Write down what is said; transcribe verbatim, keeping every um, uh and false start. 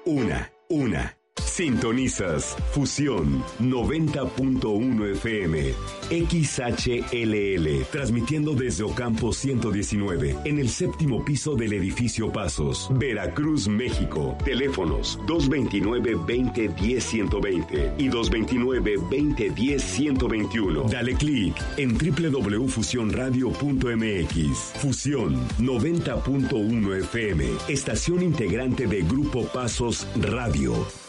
una, una. Sintonizas Fusión noventa punto uno F M, X H L L, transmitiendo desde Ocampo ciento diecinueve, en el séptimo piso del edificio Pasos, Veracruz, México. Teléfonos dos veintinueve, veinte, diez, ciento veinte y dos veintinueve, veinte, diez, ciento veintiuno. Dale clic en doble u doble u doble u punto fusión radio punto m x. Fusión noventa punto uno F M, estación integrante de Grupo Pasos Radio.